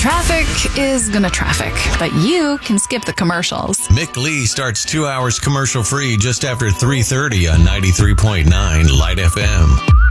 Traffic is gonna traffic, but you can skip the commercials. Mick Lee starts 2 hours commercial free just after 3:30 on 93.9 Light FM.